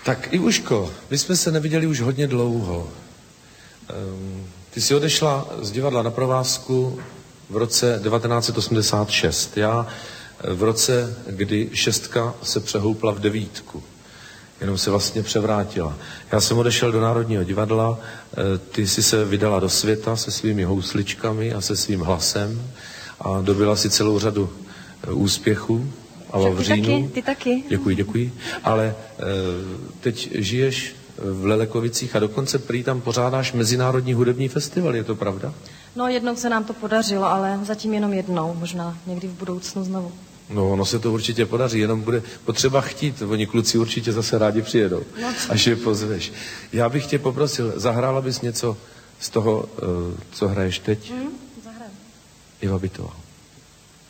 Tak Ivuško, my jsme se neviděli už hodně dlouho. Ty jsi odešla z divadla na provázku v roce 1986. Já v roce, kdy 6 se přehoupla v 9. Jenom se vlastně převrátila. Já jsem odešel do Národního divadla, ty jsi se vydala do světa se svými housličkami a se svým hlasem a dobila si celou řadu úspěchů. A Ty taky. Děkuji. Ale teď žiješ v Lelekovicích a dokonce prý tam pořádáš Mezinárodní hudební festival, je to pravda? No, jednou se nám to podařilo, ale zatím jenom jednou, možná někdy v budoucnu znovu. No, ono se to určitě podaří, jenom bude potřeba chtít. Oni kluci určitě zase rádi přijedou, až je pozveš. Já bych tě poprosil, zahrála bys něco z toho, co hraješ teď? Zahraju. Iva Bytová.